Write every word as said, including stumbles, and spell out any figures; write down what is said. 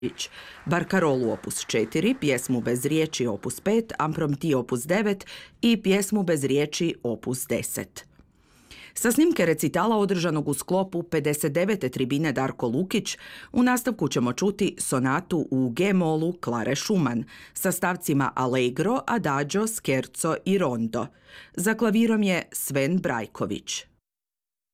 Barkarolu opus četiri, pjesmu bez riječi opus pet, Ampromti opus devet i pjesmu bez riječi opus deset. Sa snimke recitala održanog u sklopu pedeset devete tribine Darko Lukić, u nastavku ćemo čuti sonatu u G-molu Klare Schumann sa stavcima Allegro, Adagio, Scherzo i Rondo. Za klavirom je Sven Brajković.